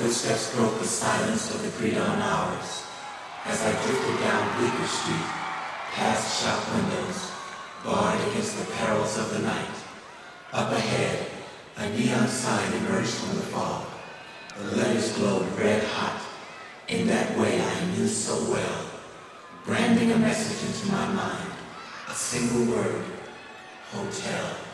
footsteps broke the silence of the pre-dawn hours as I drifted down Bleecker Street, past shop windows, barred against the perils of the night. Up ahead, a neon sign emerged from the fog. The letters glowed red hot, in that way I knew so well, branding a message into my mind, a single word: hotel.